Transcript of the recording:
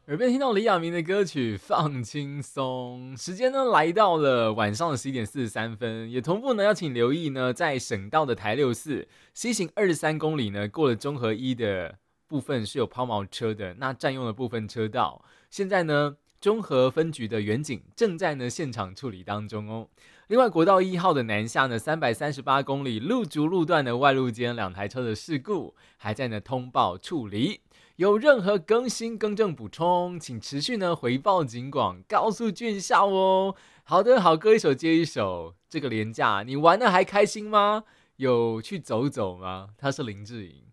耳边听到李亚明的歌曲放轻松，时间呢来到了晚上的11:43，也同步呢要请留意呢，在省道的台64西行23公里呢，过了中和一的部分是有抛锚车的，那占用了部分车道，现在呢中和分局的员警正在呢现场处理当中哦。另外国道1号的南下呢338公里路竹路段的外路间2台车的事故还在呢通报处理。有任何更新、更正、补充，请持续呢回报警广，告诉俊孝哦。好的，好歌一首接一首。这个连假你玩的还开心吗？有去走走吗？他是林志颖。